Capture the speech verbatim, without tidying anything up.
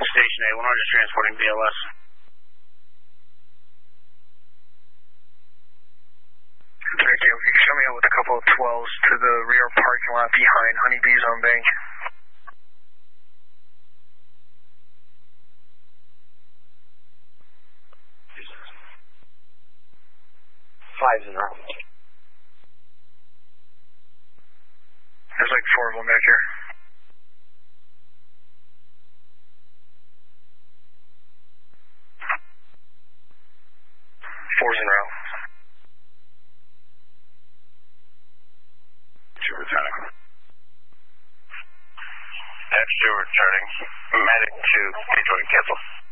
Station A, one hundred transporting B L S. Thank you. You can show me out with a couple of twelves to the rear parking lot behind Honeybees on Bank. Fives and round. There's like four of them back here. Fours in row. Two returning. That's two returning. Medic two, Detroit, cancel.